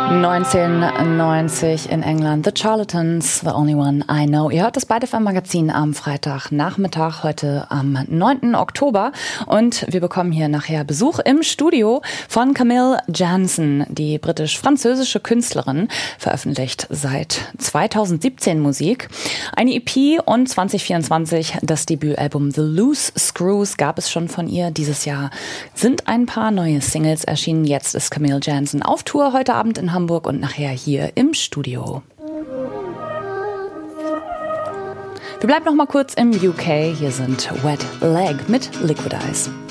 1990 in England, The Charlatans, The Only One I Know. Ihr hört das bei FM Magazin am Freitagnachmittag, heute am 9. Oktober. Und wir bekommen hier nachher Besuch im Studio von Camille Jansen. Die britisch-französische Künstlerin veröffentlicht seit 2017 Musik. Eine EP und 2024 das Debütalbum The Loose Screws gab es schon von ihr. Dieses Jahr sind ein paar neue Singles erschienen. Jetzt ist Camille Jansen auf Tour, heute Abend in Hamburg und nachher hier im Studio. Wir bleiben noch mal kurz im UK. Hier sind Wet Leg mit Liquid Eyes.